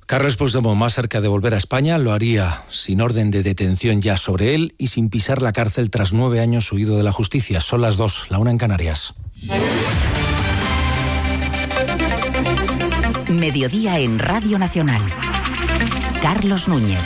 Carles Puigdemont, más cerca de volver a España, lo haría sin orden de detención ya sobre él y sin pisar la cárcel tras 9 años huido de la justicia. Son las 2, la 1 en Canarias. Mediodía en Radio Nacional. Carlos Núñez.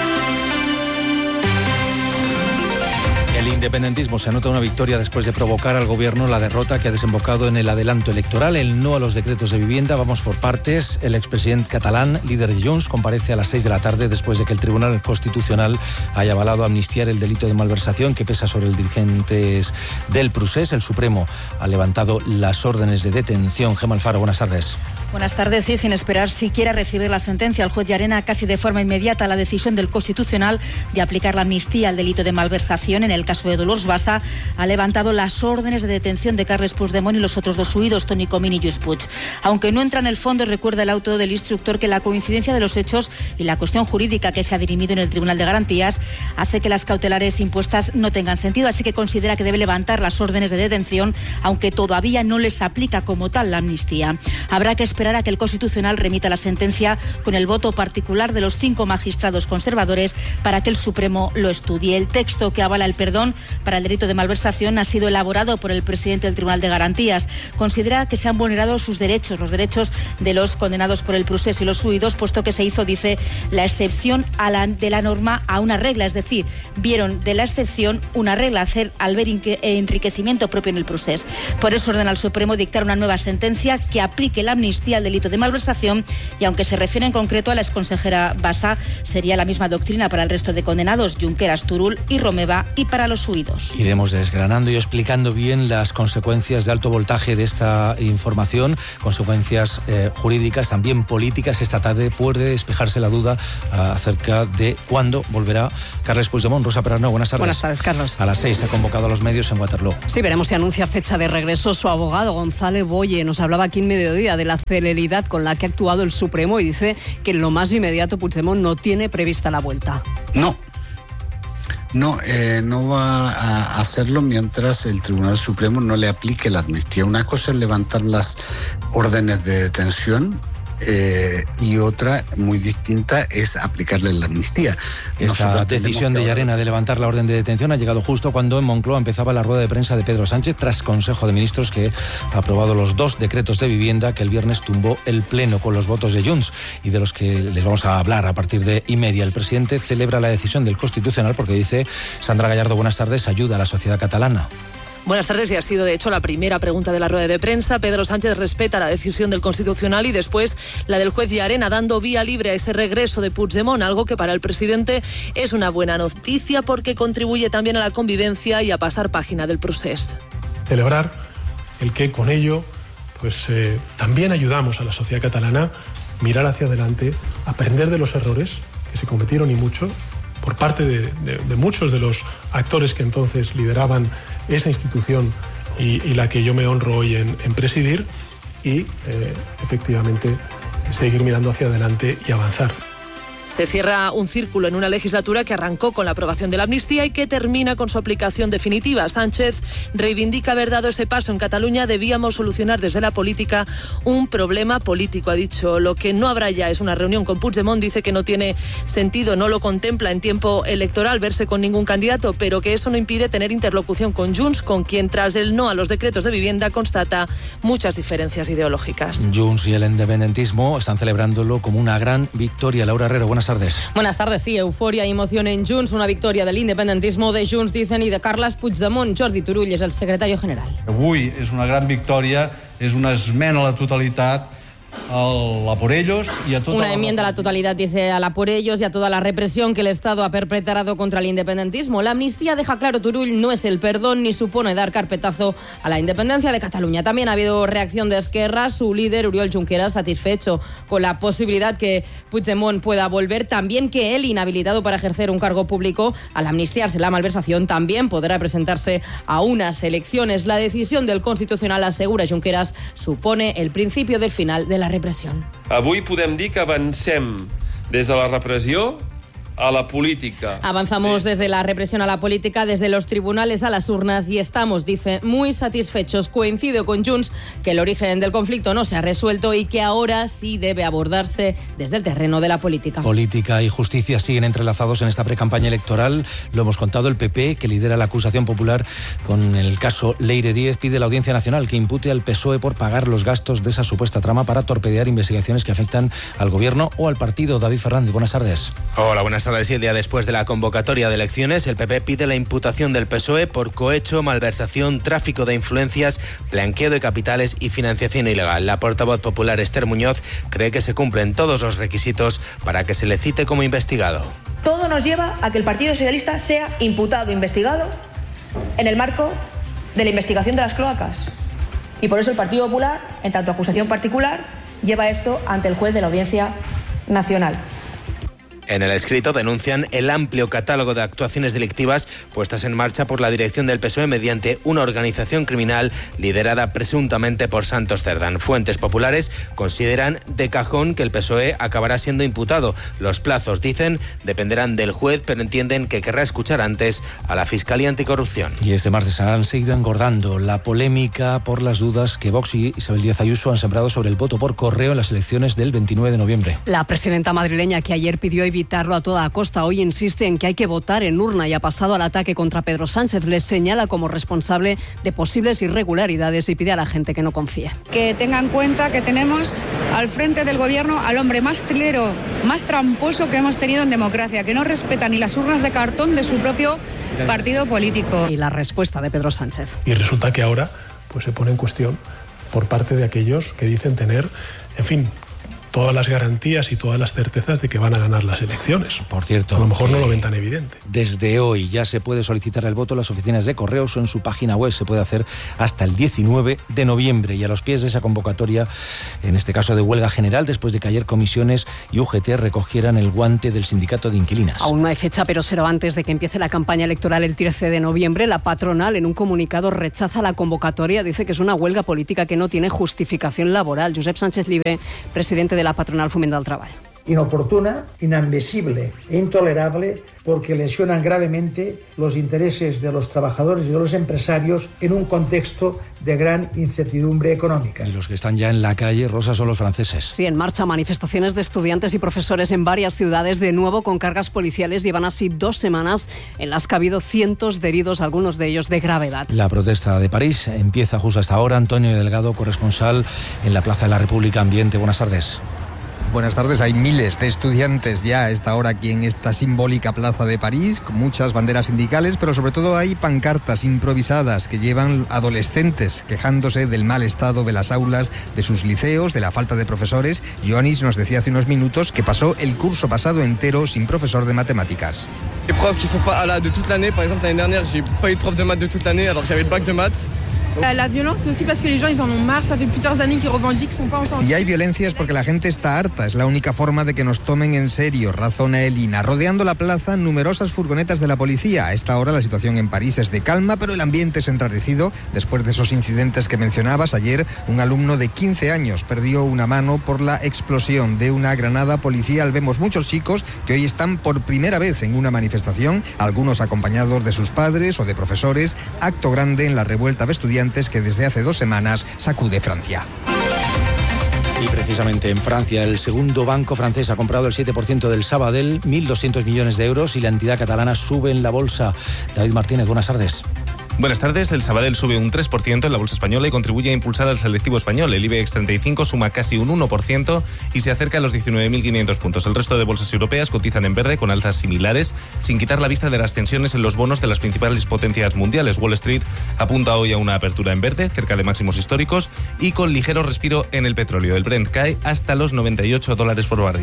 El independentismo se anota una victoria después de provocar al gobierno la derrota que ha desembocado en el adelanto electoral, el no a los decretos de vivienda. Vamos por partes. El expresidente catalán, líder de Junts, comparece a las 6 de la tarde después de que el Tribunal Constitucional haya avalado amnistiar el delito de malversación que pesa sobre los dirigentes del Procés. El Supremo ha levantado las órdenes de detención. Gemma Alfaro, buenas tardes. Buenas tardes. Sí, sin esperar siquiera recibir la sentencia, el juez Llarena casi de forma inmediata la decisión del Constitucional de aplicar la amnistía al delito de malversación en el caso de Dolors Bassa ha levantado las órdenes de detención de Carles Puigdemont y los otros dos huidos, Toni Comín y Lluís Puig. Aunque no entra en el fondo, recuerda el auto del instructor que la coincidencia de los hechos y la cuestión jurídica que se ha dirimido en el Tribunal de Garantías hace que las cautelares impuestas no tengan sentido, así que considera que debe levantar las órdenes de detención, aunque todavía no les aplica como tal la amnistía. Habrá que esperar a que el Constitucional remita la sentencia con el voto particular de los 5 magistrados conservadores para que el Supremo lo estudie. El texto que avala el perdón para el delito de malversación ha sido elaborado por el presidente del Tribunal de Garantías. Considera que se han vulnerado sus derechos, los derechos de los condenados por el Procés y los huidos, puesto que se hizo, dice, la excepción de la norma a una regla, es decir, vieron de la excepción una regla, hacer al ver enriquecimiento propio en el Procés. Por eso ordena al Supremo dictar una nueva sentencia que aplique la amnistía al delito de malversación y, aunque se refiere en concreto a la exconsejera Bassa, sería la misma doctrina para el resto de condenados, Junqueras, Turull y Romeva, y para los huidos. Iremos desgranando y explicando bien las consecuencias de alto voltaje de esta información, consecuencias jurídicas, también políticas. Esta tarde puede despejarse la duda acerca de cuándo volverá Carles Puigdemont. Rosa Perarnau, buenas tardes. Buenas tardes, Carlos. A las 6 ha convocado a los medios en Waterloo. Sí, veremos si anuncia fecha de regreso. Su abogado, González Boye, nos hablaba aquí en Mediodía de la celeridad con la que ha actuado el Supremo y dice que en lo más inmediato Puigdemont no tiene prevista la vuelta. No va a hacerlo mientras el Tribunal Supremo no le aplique la amnistía. Una cosa es levantar las órdenes de detención y otra muy distinta es aplicarle la amnistía. Esa decisión de Llarena de levantar la orden de detención ha llegado justo cuando en Moncloa empezaba la rueda de prensa de Pedro Sánchez tras Consejo de Ministros, que ha aprobado los 2 decretos de vivienda que el viernes tumbó el Pleno con los votos de Junts y de los que les vamos a hablar a partir de 1:30. El presidente celebra la decisión del Constitucional porque dice, Sandra Gallardo, buenas tardes, ayuda a la sociedad catalana. Buenas tardes, y ha sido de hecho la primera pregunta de la rueda de prensa. Pedro Sánchez respeta la decisión del Constitucional y después la del juez Llarena, dando vía libre a ese regreso de Puigdemont, algo que para el presidente es una buena noticia porque contribuye también a la convivencia y a pasar página del Procés. Celebrar el que con ello también ayudamos a la sociedad catalana a mirar hacia adelante, aprender de los errores que se cometieron y mucho, por parte de muchos de los actores que entonces lideraban esa institución y la que yo me honro hoy en presidir y efectivamente seguir mirando hacia adelante y avanzar. Se cierra un círculo en una legislatura que arrancó con la aprobación de la amnistía y que termina con su aplicación definitiva. Sánchez reivindica haber dado ese paso en Cataluña. Debíamos solucionar desde la política un problema político, ha dicho. Lo que no habrá ya es una reunión con Puigdemont. Dice que no tiene sentido, no lo contempla en tiempo electoral verse con ningún candidato, pero que eso no impide tener interlocución con Junts, con quien tras el no a los decretos de vivienda constata muchas diferencias ideológicas. Junts y el independentismo están celebrándolo como una gran victoria. Laura Herrero, buenas tardes. Buenas tardes, sí, euforia y emoción en Junts, una victoria del independentismo de Junts, dicen, y de Carles Puigdemont. Jordi Turull és el secretario general. Avui és una gran victòria, és una esmena a la totalitat a por ellos y a toda una enmienda a la totalidad, dice, a la por ellos y a toda la represión que el Estado ha perpetrado contra el independentismo. La amnistía, deja claro Turull, no es el perdón ni supone dar carpetazo a la independencia de Cataluña. También ha habido reacción de Esquerra, su líder Oriol Junqueras satisfecho con la posibilidad que Puigdemont pueda volver, también que él, inhabilitado para ejercer un cargo público, al amnistiarse la malversación, también podrá presentarse a unas elecciones. La decisión del Constitucional, asegura Junqueras, supone el principio del final de la repressió. Avui podem dir que avancem des de la repressió a la política. Avanzamos desde la represión a la política, desde los tribunales a las urnas y estamos, dice, muy satisfechos. Coincido con Junts que el origen del conflicto no se ha resuelto y que ahora sí debe abordarse desde el terreno de la política. Política y justicia siguen entrelazados en esta precampaña electoral. Lo hemos contado, el PP, que lidera la acusación popular con el caso Leire Díez, pide a la Audiencia Nacional que impute al PSOE por pagar los gastos de esa supuesta trama para torpedear investigaciones que afectan al gobierno o al partido. David Fernández, buenas tardes. Hola, buenas tardes. Y el día después de la convocatoria de elecciones, el PP pide la imputación del PSOE por cohecho, malversación, tráfico de influencias, blanqueo de capitales y financiación ilegal. La portavoz popular Esther Muñoz cree que se cumplen todos los requisitos para que se le cite como investigado. Todo nos lleva a que el Partido Socialista sea imputado, investigado, en el marco de la investigación de las cloacas. Y por eso el Partido Popular, en tanto acusación particular, lleva esto ante el juez de la Audiencia Nacional. En el escrito denuncian el amplio catálogo de actuaciones delictivas puestas en marcha por la dirección del PSOE mediante una organización criminal liderada presuntamente por Santos Cerdán. Fuentes populares consideran de cajón que el PSOE acabará siendo imputado. Los plazos, dicen, dependerán del juez, pero entienden que querrá escuchar antes a la Fiscalía Anticorrupción. Y este martes han seguido engordando la polémica por las dudas que Vox y Isabel Díaz Ayuso han sembrado sobre el voto por correo en las elecciones del 29 de noviembre. La presidenta madrileña, que ayer pidió evitarlo a toda costa, hoy insiste en que hay que votar en urna y ha pasado al ataque contra Pedro Sánchez. Les señala como responsable de posibles irregularidades y pide a la gente que no confíe. Que tengan en cuenta que tenemos al frente del gobierno al hombre más trilero, más tramposo que hemos tenido en democracia, que no respeta ni las urnas de cartón de su propio partido político. Y la respuesta de Pedro Sánchez. Y resulta que ahora pues se pone en cuestión por parte de aquellos que dicen tener, en fin, todas las garantías y todas las certezas de que van a ganar las elecciones. Por cierto, a lo mejor no lo ven tan evidente. Desde hoy ya se puede solicitar el voto en las oficinas de correos o en su página web. Se puede hacer hasta el 19 de noviembre. Y a los pies de esa convocatoria, en este caso de huelga general, después de que ayer comisiones y UGT recogieran el guante del sindicato de inquilinas. Aún no hay fecha, pero será antes de que empiece la campaña electoral el 13 de noviembre. La patronal, en un comunicado, rechaza la convocatoria. Dice que es una huelga política que no tiene justificación laboral. Josep Sánchez Libre, presidente de la patronal Foment del Treball. Inoportuna, inadmisible e intolerable porque lesionan gravemente los intereses de los trabajadores y de los empresarios en un contexto de gran incertidumbre económica. Y los que están ya en la calle, Rosa, son los franceses. Sí, en marcha manifestaciones de estudiantes y profesores en varias ciudades, de nuevo con cargas policiales. Llevan así 2 semanas en las que ha habido cientos de heridos, algunos de ellos de gravedad. La protesta de París empieza justo hasta ahora. Antonio Delgado, corresponsal en la Plaza de la República Ambiente. Buenas tardes. Buenas tardes. Hay miles de estudiantes ya a esta hora aquí en esta simbólica plaza de París, con muchas banderas sindicales, pero sobre todo hay pancartas improvisadas que llevan adolescentes quejándose del mal estado de las aulas, de sus liceos, de la falta de profesores. Ioannis nos decía hace unos minutos que pasó el curso pasado entero sin profesor de matemáticas. Les profs qui sont pas là de toute l'année, par exemple l'année dernière, j'ai pas eu de prof de maths de toute l'année alors que j'avais le bac de maths. La violence, c'est aussi parce que les gens ils en ont marre, ça fait plusieurs années qu'ils revendiquent, sont pas entendus. Si hay violencia es porque la gente está harta, es la única forma de que nos tomen en serio, razona Elina. Rodeando la plaza, numerosas furgonetas de la policía. A esta hora la situación en París es de calma, pero el ambiente es enrarecido después de esos incidentes que mencionabas. Ayer un alumno de 15 años perdió una mano por la explosión de una granada policial. Vemos muchos chicos que hoy están por primera vez en una manifestación, algunos acompañados de sus padres o de profesores. Acto grande en la revuelta de estudiantes que desde hace 2 semanas sacude Francia. Y precisamente en Francia, el segundo banco francés ha comprado el 7% del Sabadell, 1.200 millones de euros, y la entidad catalana sube en la bolsa. David Martínez, buenas tardes. Buenas tardes. El Sabadell sube un 3% en la bolsa española y contribuye a impulsar al selectivo español. El IBEX 35 suma casi un 1% y se acerca a los 19.500 puntos. El resto de bolsas europeas cotizan en verde con alzas similares, sin quitar la vista de las tensiones en los bonos de las principales potencias mundiales. Wall Street apunta hoy a una apertura en verde, cerca de máximos históricos, y con ligero respiro en el petróleo. El Brent cae hasta los $98 por barril.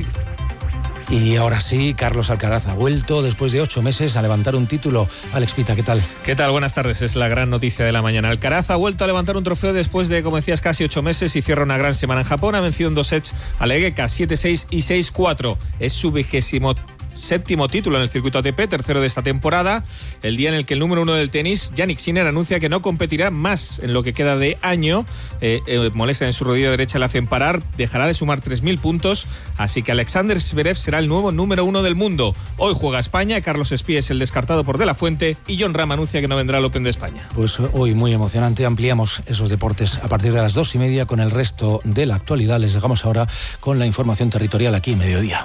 Y ahora sí, Carlos Alcaraz ha vuelto después de 8 meses a levantar un título. Alex Pita, ¿qué tal? ¿Qué tal? Buenas tardes. Es la gran noticia de la mañana. Alcaraz ha vuelto a levantar un trofeo después de, como decías, casi 8 meses y cierra una gran semana en Japón. Ha vencido en 2 sets a Legeka, 7-6 y 6-4. Es su séptimo título en el circuito ATP, tercero de esta temporada, el día en el que el número 1 del tenis, Jannik Sinner, anuncia que no competirá más en lo que queda de año. Molestia en su rodilla derecha le hacen parar, dejará de sumar 3.000 puntos, así que Alexander Zverev será el nuevo número 1 del mundo. Hoy juega España, Carlos Espí es el descartado por De La Fuente y Jon Rahm anuncia que no vendrá al Open de España. Pues hoy muy emocionante, ampliamos esos deportes a partir de las 2:30 con el resto de la actualidad. Les dejamos ahora con la información territorial aquí en Mediodía.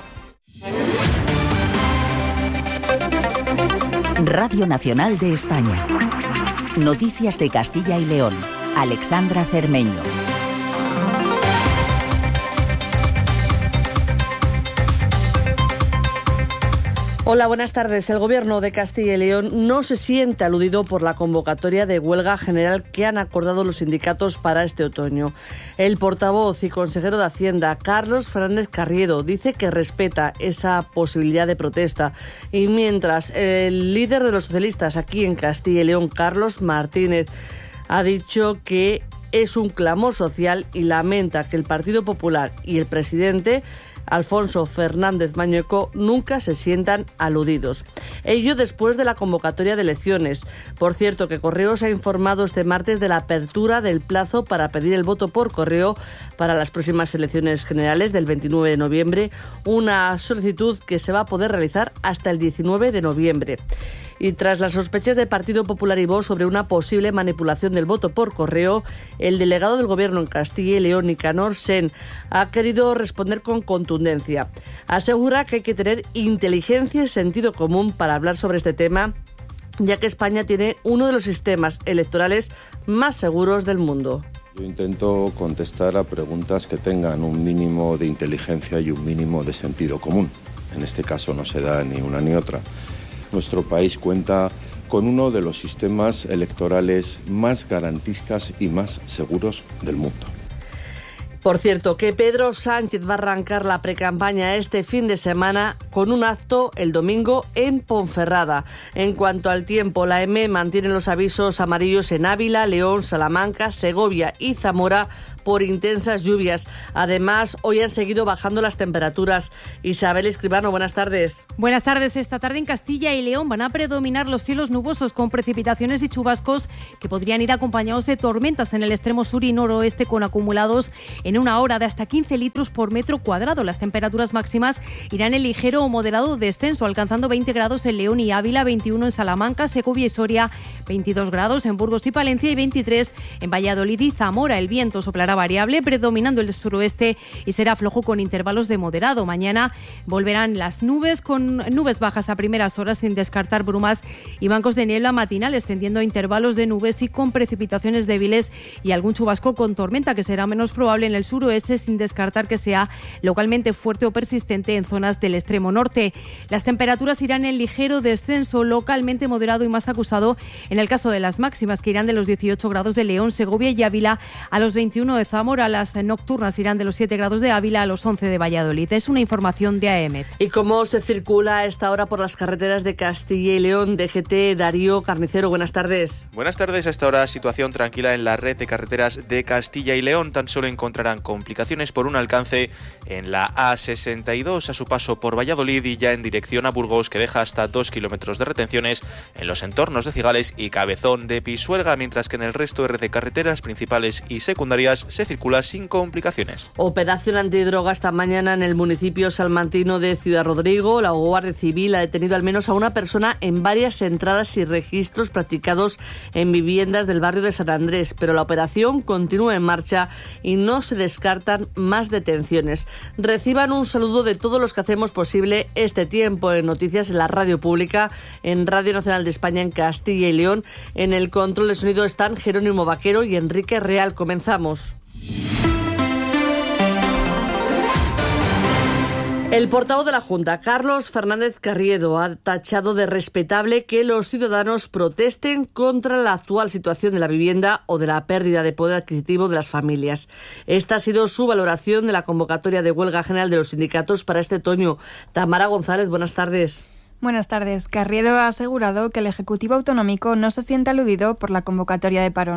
Radio Nacional de España. Noticias de Castilla y León. Alexandra Cermeño. Hola, buenas tardes. El Gobierno de Castilla y León no se siente aludido por la convocatoria de huelga general que han acordado los sindicatos para este otoño. El portavoz y consejero de Hacienda, Carlos Fernández Carriedo, dice que respeta esa posibilidad de protesta. Y mientras, el líder de los socialistas aquí en Castilla y León, Carlos Martínez, ha dicho que es un clamor social y lamenta que el Partido Popular y el presidente Alfonso Fernández Mañueco nunca se sientan aludidos. Ello después de la convocatoria de elecciones. Por cierto, que Correos ha informado este martes de la apertura del plazo para pedir el voto por correo para las próximas elecciones generales del 29 de noviembre, una solicitud que se va a poder realizar hasta el 19 de noviembre. Y tras las sospechas de Partido Popular y Vox sobre una posible manipulación del voto por correo, el delegado del Gobierno en Castilla y León, Nicanor Sen, ha querido responder con contundencia. Asegura que hay que tener inteligencia y sentido común para hablar sobre este tema, ya que España tiene uno de los sistemas electorales más seguros del mundo. Yo intento contestar a preguntas que tengan un mínimo de inteligencia y un mínimo de sentido común. En este caso no se da ni una ni otra. Nuestro país cuenta con uno de los sistemas electorales más garantistas y más seguros del mundo. Por cierto, que Pedro Sánchez va a arrancar la precampaña este fin de semana con un acto el domingo en Ponferrada. En cuanto al tiempo, la EME mantiene los avisos amarillos en Ávila, León, Salamanca, Segovia y Zamora por intensas lluvias. Además, hoy han seguido bajando las temperaturas. Isabel Escribano, buenas tardes. Buenas tardes. Esta tarde en Castilla y León van a predominar los cielos nubosos con precipitaciones y chubascos que podrían ir acompañados de tormentas en el extremo sur y noroeste con acumulados en una hora de hasta 15 litros por metro cuadrado. Las temperaturas máximas irán en ligero o moderado descenso, alcanzando 20 grados en León y Ávila, 21 en Salamanca, Segovia y Soria, 22 grados en Burgos y Palencia y 23 en Valladolid y Zamora. El viento soplará variable, predominando el suroeste y será flojo con intervalos de moderado. Mañana volverán las nubes con nubes bajas a primeras horas sin descartar brumas y bancos de niebla matinales, tendiendo a intervalos de nubes y con precipitaciones débiles y algún chubasco con tormenta que será menos probable en el suroeste sin descartar que sea localmente fuerte o persistente en zonas del extremo norte. Las temperaturas irán en ligero descenso, localmente moderado y más acusado en el caso de las máximas, que irán de los 18 grados de León, Segovia y Ávila a los 21 de Zamora. Las nocturnas irán de los 7 grados de Ávila a los 11 de Valladolid. Es una información de AEMET. ¿Y cómo se circula a esta hora por las carreteras de Castilla y León? DGT, Darío Carnicero, buenas tardes. Buenas tardes. A esta hora situación tranquila en la red de carreteras de Castilla y León. Tan solo encontrarán complicaciones por un alcance en la A62 a su paso por Valladolid y ya en dirección a Burgos, que deja hasta 2 kilómetros de retenciones en los entornos de Cigales y Cabezón de Pisuerga, mientras que en el resto de carreteras principales y secundarias se circula sin complicaciones. Operación antidroga esta mañana en el municipio salmantino de Ciudad Rodrigo. La Guardia Civil ha detenido al menos a una persona en varias entradas y registros practicados en viviendas del barrio de San Andrés, pero la operación continúa en marcha y no se descartan más detenciones. Reciban un saludo de todos los que hacemos posible este tiempo en noticias en la radio pública, en Radio Nacional de España en Castilla y León. En el control de sonido están Jerónimo Vaquero y Enrique Real. Comenzamos. El portavoz de la Junta, Carlos Fernández Carriedo, ha tachado de respetable que los ciudadanos protesten contra la actual situación de la vivienda o de la pérdida de poder adquisitivo de las familias. Esta ha sido su valoración de la convocatoria de huelga general de los sindicatos para este otoño. Tamara González, buenas tardes. Buenas tardes. Carriedo ha asegurado que el Ejecutivo Autonómico no se siente aludido por la convocatoria de parón.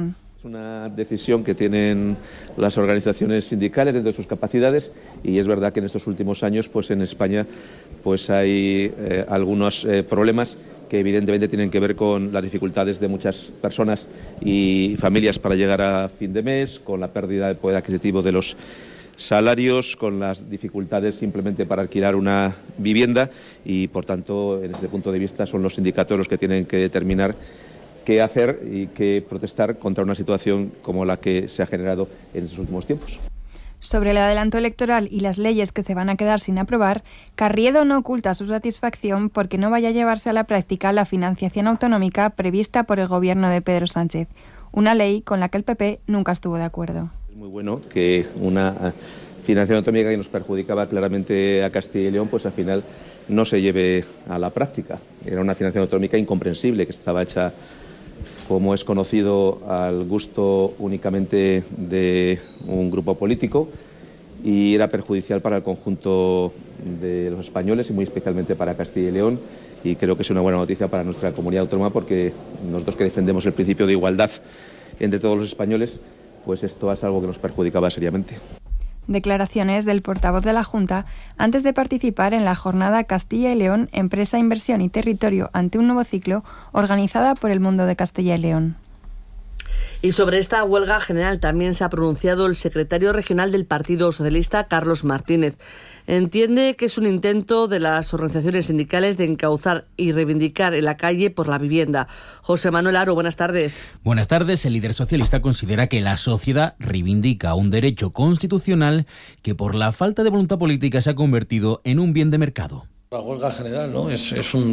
una decisión que tienen las organizaciones sindicales dentro de sus capacidades, y es verdad que en estos últimos años pues en España pues hay algunos problemas que evidentemente tienen que ver con las dificultades de muchas personas y familias para llegar a fin de mes, con la pérdida de poder adquisitivo de los salarios, con las dificultades simplemente para alquilar una vivienda, y por tanto, en este punto de vista, son los sindicatos los que tienen que determinar qué hacer y qué protestar contra una situación como la que se ha generado en estos últimos tiempos. Sobre el adelanto electoral y las leyes que se van a quedar sin aprobar, Carriedo no oculta su satisfacción porque no vaya a llevarse a la práctica la financiación autonómica prevista por el gobierno de Pedro Sánchez, una ley con la que el PP nunca estuvo de acuerdo. Es muy bueno que una financiación autonómica que nos perjudicaba claramente a Castilla y León, pues al final no se lleve a la práctica. Era una financiación autonómica incomprensible, que estaba hecha, como es conocido, al gusto únicamente de un grupo político, y era perjudicial para el conjunto de los españoles y muy especialmente para Castilla y León, y creo que es una buena noticia para nuestra comunidad autónoma, porque nosotros que defendemos el principio de igualdad entre todos los españoles, pues esto es algo que nos perjudicaba seriamente. Declaraciones del portavoz de la Junta antes de participar en la jornada Castilla y León, Empresa, Inversión y Territorio ante un nuevo ciclo, organizada por el Mundo de Castilla y León. Y sobre esta huelga general también se ha pronunciado el secretario regional del Partido Socialista, Carlos Martínez. Entiende que es un intento de las organizaciones sindicales de encauzar y reivindicar en la calle por la vivienda. José Manuel Aro, buenas tardes. Buenas tardes. El líder socialista considera que la sociedad reivindica un derecho constitucional que por la falta de voluntad política se ha convertido en un bien de mercado. La huelga general, ¿no? es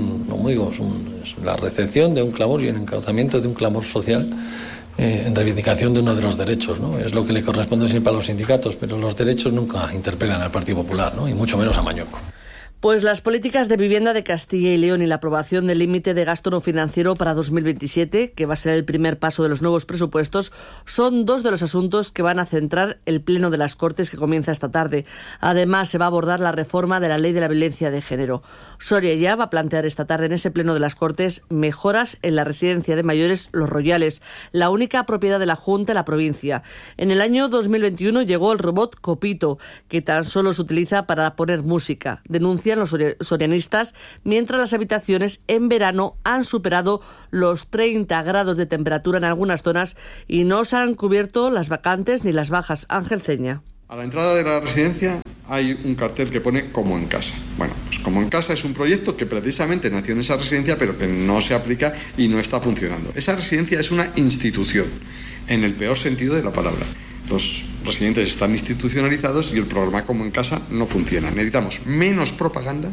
la recepción de un clamor y el encauzamiento de un clamor social en reivindicación de uno de los derechos, ¿no? Es lo que le corresponde siempre a los sindicatos, pero los derechos nunca interpelan al Partido Popular, ¿no? Y mucho menos a Mañueco. Pues las políticas de vivienda de Castilla y León y la aprobación del límite de gasto no financiero para 2027, que va a ser el primer paso de los nuevos presupuestos, son dos de los asuntos que van a centrar el Pleno de las Cortes que comienza esta tarde. Además, se va a abordar la reforma de la Ley de la Violencia de Género. Soria ya va a plantear esta tarde en ese Pleno de las Cortes mejoras en la residencia de mayores Los Royales, la única propiedad de la Junta en la provincia. En el año 2021 llegó el robot Copito, que tan solo se utiliza para poner música. Denuncia los sorianistas, mientras las habitaciones en verano han superado los 30 grados de temperatura en algunas zonas y no se han cubierto las vacantes ni las bajas. Ángel Ceña. A la entrada de la residencia hay un cartel que pone Como en Casa. Bueno, pues Como en Casa es un proyecto que precisamente nació en esa residencia, pero que no se aplica y no está funcionando. Esa residencia es una institución, en el peor sentido de la palabra. Los residentes están institucionalizados y el programa Como en Casa no funciona. Necesitamos menos propaganda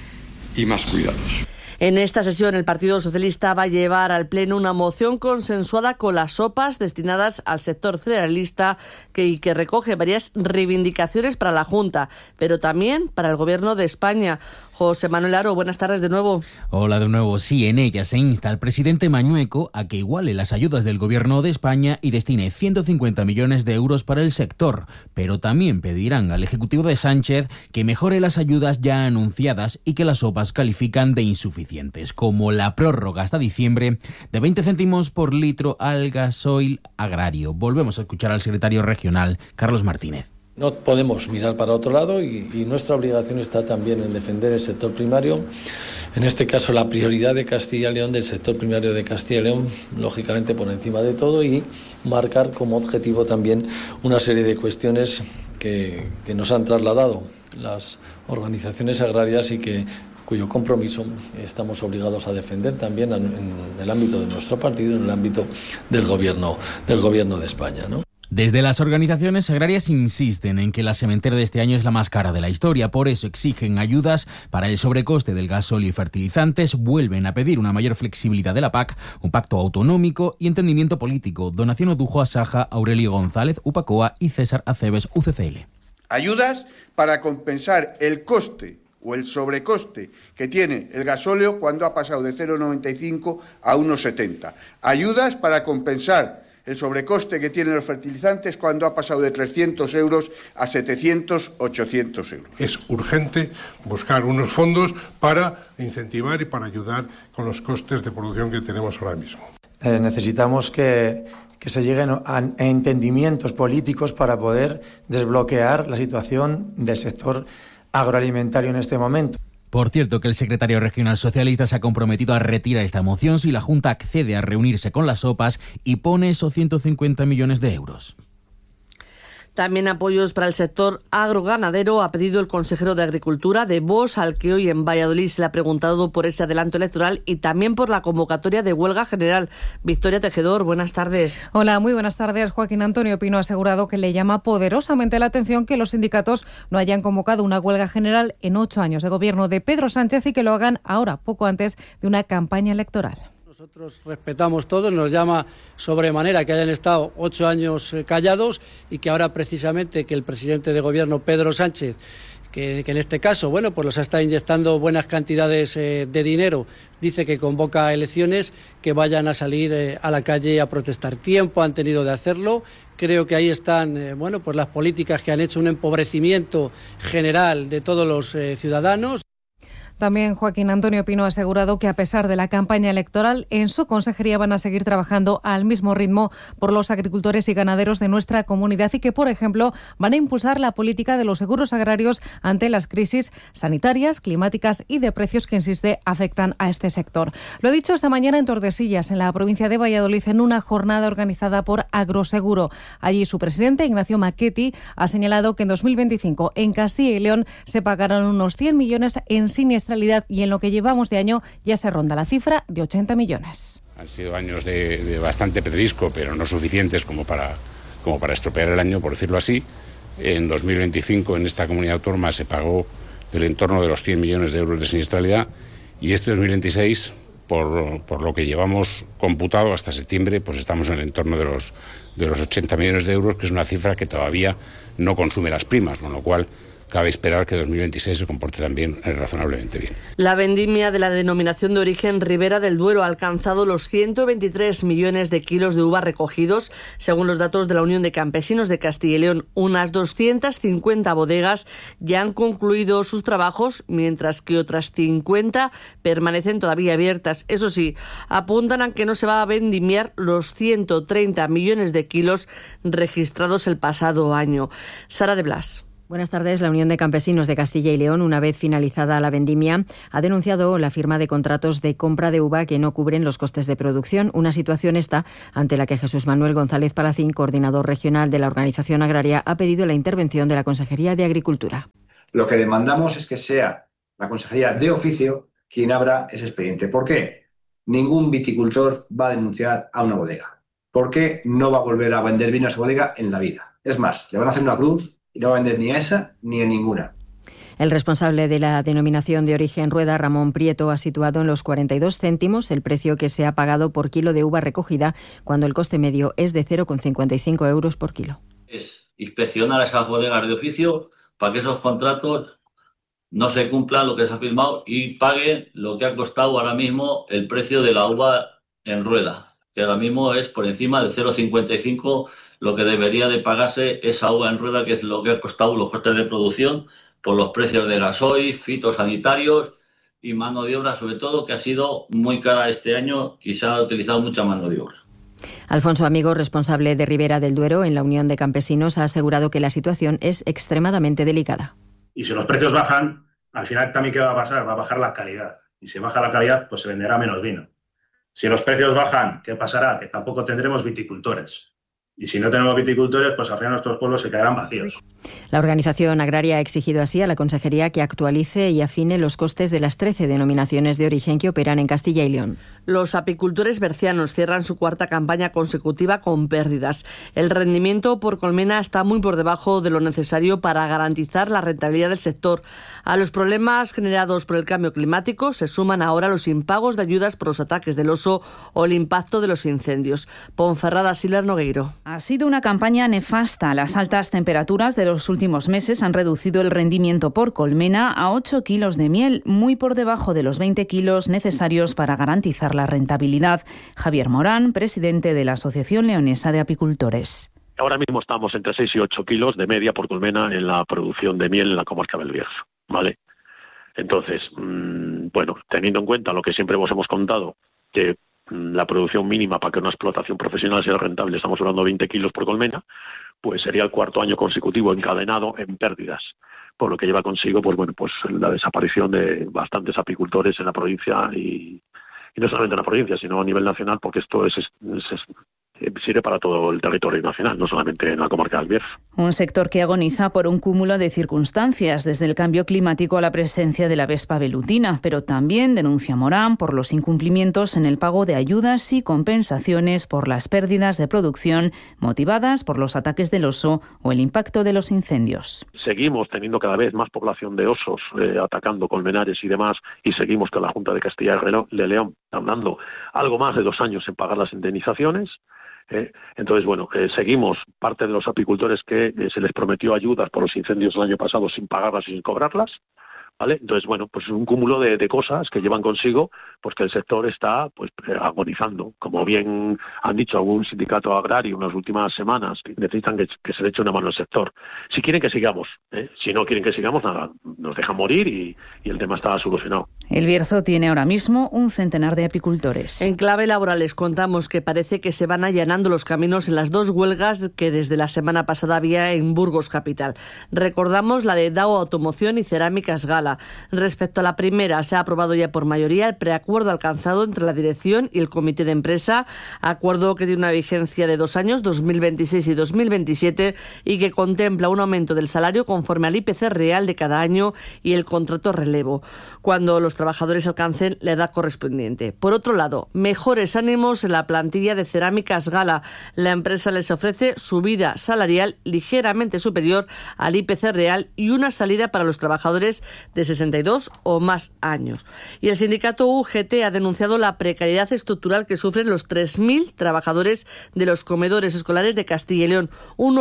y más cuidados. En esta sesión, el Partido Socialista va a llevar al Pleno una moción consensuada con las OPAs destinadas al sector cerealista que recoge varias reivindicaciones para la Junta, pero también para el Gobierno de España. José Manuel Aro, buenas tardes de nuevo. Hola de nuevo. Sí, en ella se insta al presidente Mañueco a que iguale las ayudas del Gobierno de España y destine 150 millones de euros para el sector, pero también pedirán al Ejecutivo de Sánchez que mejore las ayudas ya anunciadas y que las OPAs califican de insuficientes, como la prórroga hasta diciembre de 20 céntimos por litro al gasoil agrario. Volvemos a escuchar al secretario regional, Carlos Martínez. No podemos mirar para otro lado y nuestra obligación está también en defender el sector primario. En este caso, la prioridad de Castilla y León, del sector primario de Castilla y León, lógicamente por encima de todo, y marcar como objetivo también una serie de cuestiones que nos han trasladado las organizaciones agrarias y cuyo compromiso estamos obligados a defender también en el ámbito de nuestro partido, en el ámbito del gobierno de España, ¿no? Desde las organizaciones agrarias insisten en que la sementera de este año es la más cara de la historia, por eso exigen ayudas para el sobrecoste del gasóleo y fertilizantes, vuelven a pedir una mayor flexibilidad de la PAC, un pacto autonómico y entendimiento político. Donación Odujo Asaja, Aurelio González, UPACOA y César Aceves, UCCL. Ayudas para compensar el coste o el sobrecoste que tiene el gasóleo cuando ha pasado de 0,95 a 1,70. Ayudas para compensar el sobrecoste que tienen los fertilizantes cuando ha pasado de 300 euros a 700, 800 euros. Es urgente buscar unos fondos para incentivar y para ayudar con los costes de producción que tenemos ahora mismo. Necesitamos que que se lleguen a entendimientos políticos para poder desbloquear la situación del sector agroalimentario en este momento. Por cierto, que el secretario regional socialista se ha comprometido a retirar esta moción si la Junta accede a reunirse con las OPAs y pone esos 150 millones de euros. También apoyos para el sector agroganadero ha pedido el consejero de Agricultura de Vox, al que hoy en Valladolid se le ha preguntado por ese adelanto electoral y también por la convocatoria de huelga general. Victoria Tejedor, buenas tardes. Hola, muy buenas tardes. Joaquín Antonio Pino ha asegurado que le llama poderosamente la atención que los sindicatos no hayan convocado una huelga general en 8 años de gobierno de Pedro Sánchez y que lo hagan ahora, poco antes de una campaña electoral. Nosotros respetamos todo, nos llama sobremanera que hayan estado 8 años callados y que ahora precisamente que el presidente de gobierno Pedro Sánchez, que en este caso, bueno, pues los está inyectando buenas cantidades de dinero, dice que convoca elecciones, que vayan a salir a la calle a protestar. Tiempo han tenido de hacerlo. Creo que ahí están, bueno, pues las políticas que han hecho un empobrecimiento general de todos los ciudadanos. También Joaquín Antonio Pino ha asegurado que a pesar de la campaña electoral, en su consejería van a seguir trabajando al mismo ritmo por los agricultores y ganaderos de nuestra comunidad y que, por ejemplo, van a impulsar la política de los seguros agrarios ante las crisis sanitarias, climáticas y de precios que, insiste, afectan a este sector. Lo ha dicho esta mañana en Tordesillas, en la provincia de Valladolid, en una jornada organizada por Agroseguro. Allí su presidente, Ignacio Macchetti, ha señalado que en 2025 en Castilla y León se pagarán unos 100 millones en siniestralidad y en lo que llevamos de año ya se ronda la cifra de 80 millones. Han sido años de bastante pedrisco, pero no suficientes como para estropear el año, por decirlo así. En 2025 en esta comunidad autónoma se pagó del entorno de los 100 millones de euros de siniestralidad y este 2026, por lo que llevamos computado hasta septiembre, pues estamos en el entorno de los 80 millones de euros, que es una cifra que todavía no consume las primas, con lo cual cabe esperar que 2026 se comporte también razonablemente bien. La vendimia de la denominación de origen Ribera del Duero ha alcanzado los 123 millones de kilos de uva recogidos, según los datos de la Unión de Campesinos de Castilla y León. Unas 250 bodegas ya han concluido sus trabajos, mientras que otras 50 permanecen todavía abiertas. Eso sí, apuntan a que no se va a vendimiar los 130 millones de kilos registrados el pasado año. Sara de Blas. Buenas tardes. La Unión de Campesinos de Castilla y León, una vez finalizada la vendimia, ha denunciado la firma de contratos de compra de uva que no cubren los costes de producción. Una situación esta ante la que Jesús Manuel González Palacín, coordinador regional de la organización agraria, ha pedido la intervención de la Consejería de Agricultura. Lo que demandamos es que sea la Consejería de Oficio quien abra ese expediente. ¿Por qué? Ningún viticultor va a denunciar a una bodega. ¿Por qué no va a volver a vender vino a esa bodega en la vida? Es más, le van a hacer una cruz y no va a vender ni a esa ni a ninguna. El responsable de la denominación de origen Rueda, Ramón Prieto, ha situado en los 42 céntimos el precio que se ha pagado por kilo de uva recogida, cuando el coste medio es de 0,55 euros por kilo. Es inspeccionar a esas bodegas de oficio para que esos contratos no se cumplan lo que se ha firmado y pague lo que ha costado ahora mismo el precio de la uva en rueda, que ahora mismo es por encima de 0,55 lo que debería de pagarse esa uva en rueda, que es lo que ha costado los costes de producción por los precios de gasoil, fitosanitarios y mano de obra, sobre todo, que ha sido muy cara este año y se ha utilizado mucha mano de obra. Alfonso Amigo, responsable de Ribera del Duero en la Unión de Campesinos, ha asegurado que la situación es extremadamente delicada. Y si los precios bajan, al final también ¿qué va a pasar? Va a bajar la calidad. Y si baja la calidad, pues se venderá menos vino. Si los precios bajan, ¿qué pasará? Que tampoco tendremos viticultores. Y si no tenemos viticultores, pues al final nuestros pueblos se quedarán vacíos. La organización agraria ha exigido así a la Consejería que actualice y afine los costes de las 13 denominaciones de origen que operan en Castilla y León. Los apicultores bercianos cierran su cuarta campaña consecutiva con pérdidas. El rendimiento por colmena está muy por debajo de lo necesario para garantizar la rentabilidad del sector. A los problemas generados por el cambio climático se suman ahora los impagos de ayudas por los ataques del oso o el impacto de los incendios. Ponferrada Silver Nogueiro. Ha sido una campaña nefasta. Las altas temperaturas de los últimos meses han reducido el rendimiento por colmena a 8 kilos de miel, muy por debajo de los 20 kilos necesarios para garantizar la rentabilidad. Javier Morán, presidente de la Asociación Leonesa de Apicultores. Ahora mismo estamos entre 6 y 8 kilos de media por colmena en la producción de miel en la comarca del Bierzo, ¿vale? Entonces, bueno, teniendo en cuenta lo que siempre os hemos contado, que la producción mínima para que una explotación profesional sea rentable, estamos hablando de 20 kilos por colmena, pues sería el cuarto año consecutivo encadenado en pérdidas, por lo que lleva consigo pues la desaparición de bastantes apicultores en la provincia y no solamente en la provincia, sino a nivel nacional, porque esto sirve para todo el territorio nacional, no solamente en la comarca del Bierzo. Un sector que agoniza por un cúmulo de circunstancias, desde el cambio climático a la presencia de la vespa velutina, pero también, denuncia Morán, por los incumplimientos en el pago de ayudas y compensaciones por las pérdidas de producción motivadas por los ataques del oso o el impacto de los incendios. Seguimos teniendo cada vez más población de osos atacando colmenares y demás, y seguimos con la Junta de Castilla y León tardando algo más de 2 años en pagar las indemnizaciones. Entonces, seguimos parte de los apicultores que se les prometió ayudas por los incendios del año pasado sin pagarlas y sin cobrarlas, ¿vale? Entonces, un cúmulo de cosas que llevan consigo pues que el sector está agonizando. Como bien han dicho algún sindicato agrario en las últimas semanas, necesitan que se le eche una mano al sector. Si quieren que sigamos, si no quieren que sigamos, nada, nos dejan morir y el tema está solucionado. El Bierzo tiene ahora mismo un centenar de apicultores. En clave laboral les contamos que parece que se van allanando los caminos en las 2 huelgas que desde la semana pasada había en Burgos capital. Recordamos la de Dow Automoción y Cerámicas Gala. Respecto a la primera, se ha aprobado ya por mayoría el preacuerdo alcanzado entre la dirección y el comité de empresa, acuerdo que tiene una vigencia de 2 años, 2026 y 2027, y que contempla un aumento del salario conforme al IPC real de cada año y el contrato relevo, cuando los trabajadores alcancen la edad correspondiente. Por otro lado, mejores ánimos en la plantilla de Cerámicas Gala. La empresa les ofrece subida salarial ligeramente superior al IPC real y una salida para los trabajadores de 62 o más años. Y el sindicato UGT ha denunciado la precariedad estructural que sufren los 3.000 trabajadores de los comedores escolares de Castilla y León, un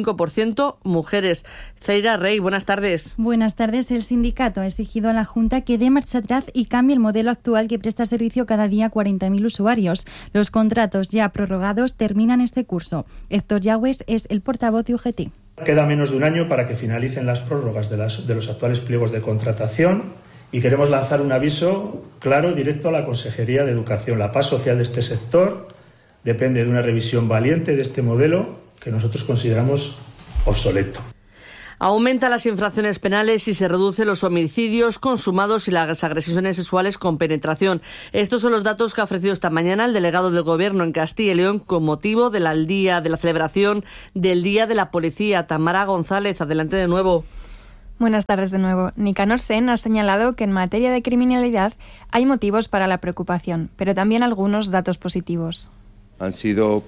95% mujeres. Zaira Rey, buenas tardes. Buenas tardes. El sindicato ha exigido a la Junta que dé marcha atrás y cambie el modelo actual que presta servicio cada día a 40.000 usuarios. Los contratos ya prorrogados terminan este curso. Héctor Yagües es el portavoz de UGT. Queda menos de un año para que finalicen las prórrogas de los actuales pliegos de contratación y queremos lanzar un aviso claro, directo a la Consejería de Educación. La paz social de este sector depende de una revisión valiente de este modelo que nosotros consideramos obsoleto. Aumentan las infracciones penales y se reducen los homicidios consumados y las agresiones sexuales con penetración. Estos son los datos que ha ofrecido esta mañana el delegado del Gobierno en Castilla y León con motivo de la celebración del Día de la Policía. Tamara González, adelante de nuevo. Buenas tardes de nuevo. Nicanor Sen ha señalado que en materia de criminalidad hay motivos para la preocupación, pero también algunos datos positivos. Han sido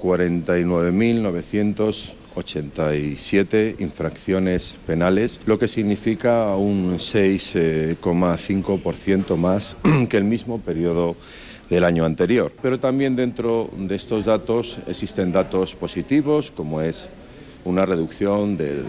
49.987 infracciones penales, lo que significa un 6,5% más que el mismo periodo del año anterior. Pero también dentro de estos datos existen datos positivos, como es una reducción del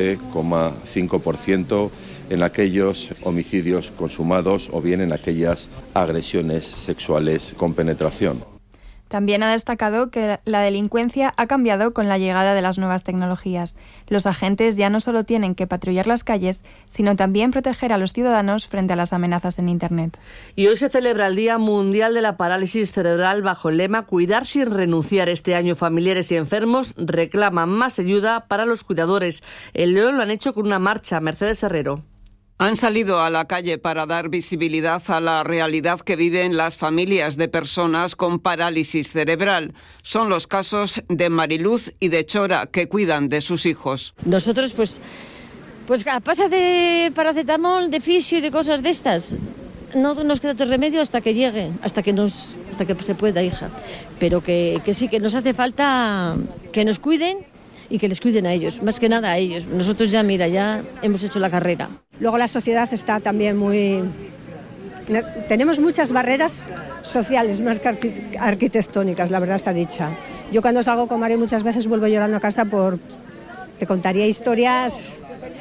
12,5% en aquellos homicidios consumados o bien en aquellas agresiones sexuales con penetración. También ha destacado que la delincuencia ha cambiado con la llegada de las nuevas tecnologías. Los agentes ya no solo tienen que patrullar las calles, sino también proteger a los ciudadanos frente a las amenazas en Internet. Y hoy se celebra el Día Mundial de la Parálisis Cerebral bajo el lema Cuidar sin renunciar. Este año familiares y enfermos reclaman más ayuda para los cuidadores. En León lo han hecho con una marcha. Mercedes Herrero. Han salido a la calle para dar visibilidad a la realidad que viven las familias de personas con parálisis cerebral. Son los casos de Mariluz y de Chora, que cuidan de sus hijos. Nosotros, pues a pasa de paracetamol, de fisio y de cosas de estas. No nos queda otro remedio hasta que llegue, hasta que se pueda, hija. Pero que sí, que nos hace falta que nos cuiden y que les cuiden a ellos, más que nada a ellos. Nosotros ya hemos hecho la carrera. Luego la sociedad está también tenemos muchas barreras sociales más que arquitectónicas, la verdad está dicha. Yo cuando salgo con Mario muchas veces vuelvo llorando a casa te contaría historias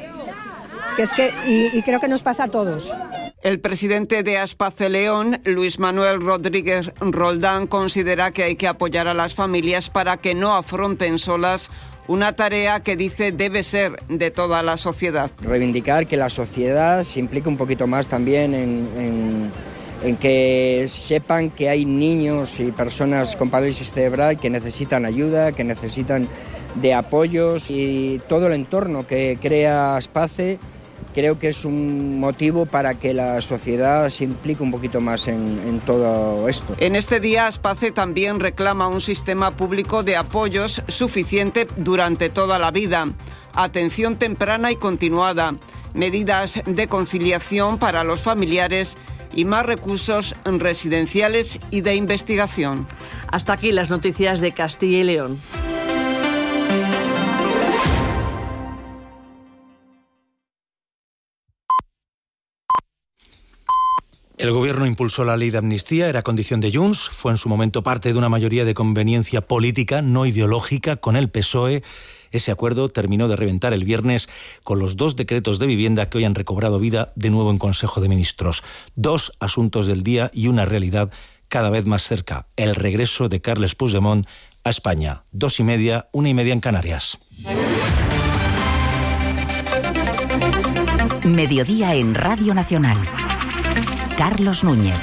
y creo que nos pasa a todos. El presidente de Aspace León, Luis Manuel Rodríguez Roldán, considera que hay que apoyar a las familias para que no afronten solas una tarea que dice debe ser de toda la sociedad. Reivindicar que la sociedad se implique un poquito más también en en que sepan que hay niños y personas con parálisis cerebral que necesitan ayuda, que necesitan de apoyos, y todo el entorno que crea Aspace creo que es un motivo para que la sociedad se implique un poquito más en todo esto. En este día, Aspace también reclama un sistema público de apoyos suficiente durante toda la vida, atención temprana y continuada, medidas de conciliación para los familiares y más recursos residenciales y de investigación. Hasta aquí las noticias de Castilla y León. El Gobierno impulsó la ley de amnistía, era condición de Junts, fue en su momento parte de una mayoría de conveniencia política, no ideológica, con el PSOE. Ese acuerdo terminó de reventar el viernes con los 2 decretos de vivienda que hoy han recobrado vida de nuevo en Consejo de Ministros. 2 asuntos del día y una realidad cada vez más cerca: el regreso de Carles Puigdemont a España. 2:30, 1:30 en Canarias. Mediodía en Radio Nacional. Carlos Núñez.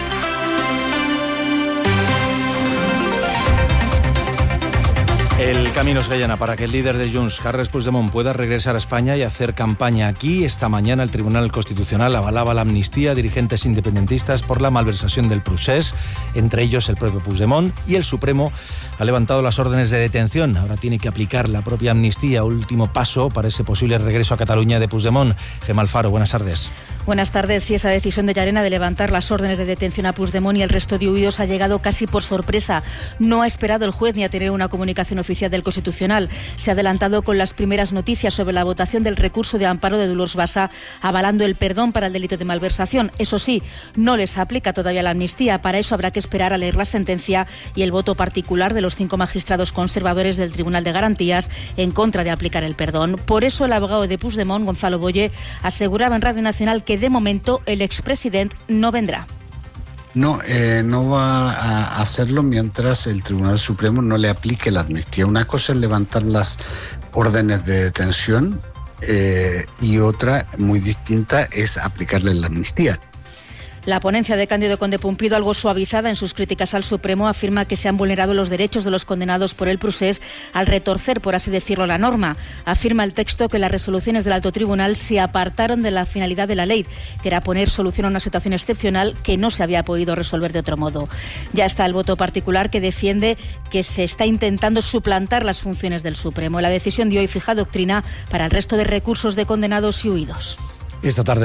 El camino se allana para que el líder de Junts, Carles Puigdemont, pueda regresar a España y hacer campaña aquí. Esta mañana el Tribunal Constitucional avalaba la amnistía a dirigentes independentistas por la malversación del procés, entre ellos el propio Puigdemont, y el Supremo ha levantado las órdenes de detención. Ahora tiene que aplicar la propia amnistía, último paso para ese posible regreso a Cataluña de Puigdemont. Gemma Alfaro, buenas tardes. Buenas tardes. Y esa decisión de Llarena de levantar las órdenes de detención a Puigdemont y el resto de huidos ha llegado casi por sorpresa. No ha esperado el juez ni a tener una comunicación oficial del Constitucional. Se ha adelantado con las primeras noticias sobre la votación del recurso de amparo de Dolors Bassa, avalando el perdón para el delito de malversación. Eso sí, no les aplica todavía la amnistía. Para eso habrá que esperar a leer la sentencia y el voto particular de los 5 magistrados conservadores del Tribunal de Garantías en contra de aplicar el perdón. Por eso el abogado de Puigdemont, Gonzalo Boye, aseguraba en Radio Nacional que de momento el expresidente no vendrá. No va a hacerlo mientras el Tribunal Supremo no le aplique la amnistía. Una cosa es levantar las órdenes de detención y otra, muy distinta, es aplicarle la amnistía. La ponencia de Cándido Conde Pumpido, algo suavizada en sus críticas al Supremo, afirma que se han vulnerado los derechos de los condenados por el procés al retorcer, por así decirlo, la norma. Afirma el texto que las resoluciones del Alto Tribunal se apartaron de la finalidad de la ley, que era poner solución a una situación excepcional que no se había podido resolver de otro modo. Ya está el voto particular que defiende que se está intentando suplantar las funciones del Supremo. La decisión de hoy fija doctrina para el resto de recursos de condenados y huidos. Esta tarde